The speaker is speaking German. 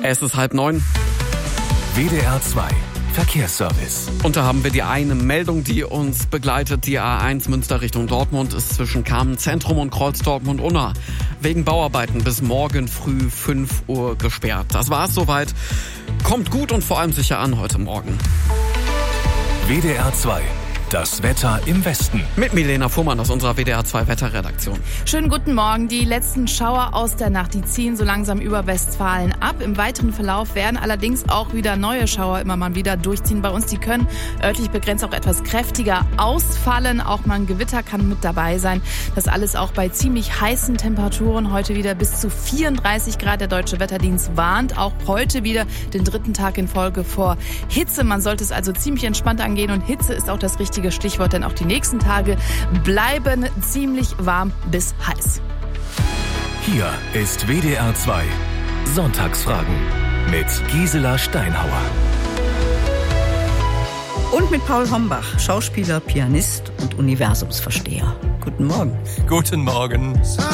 Es ist 8:30. WDR 2 Verkehrsservice. Und da haben wir die eine Meldung, die uns begleitet. Die A1 Münster Richtung Dortmund ist zwischen Kamen-Zentrum und Kreuz Dortmund-Unna wegen Bauarbeiten bis morgen früh 5 Uhr gesperrt. Das war's soweit. Kommt gut und vor allem sicher an heute Morgen. WDR 2. Das Wetter im Westen. Mit Milena Fuhrmann aus unserer WDR 2 Wetterredaktion. Schönen guten Morgen. Die letzten Schauer aus der Nacht, die ziehen so langsam über Westfalen ab. Im weiteren Verlauf werden allerdings auch wieder neue Schauer immer mal wieder durchziehen bei uns. Die können örtlich begrenzt auch etwas kräftiger ausfallen. Auch mal ein Gewitter kann mit dabei sein. Das alles auch bei ziemlich heißen Temperaturen. Heute wieder bis zu 34 Grad. Der Deutsche Wetterdienst warnt auch heute wieder den dritten Tag in Folge vor Hitze. Man sollte es also ziemlich entspannt angehen und Hitze ist auch das richtige Stichwort, denn auch die nächsten Tage bleiben ziemlich warm bis heiß. Hier ist WDR 2 Sonntagsfragen mit Gisela Steinhauer. Und mit Paul Hombach, Schauspieler, Pianist und Universumsversteher. Guten Morgen. Guten Morgen.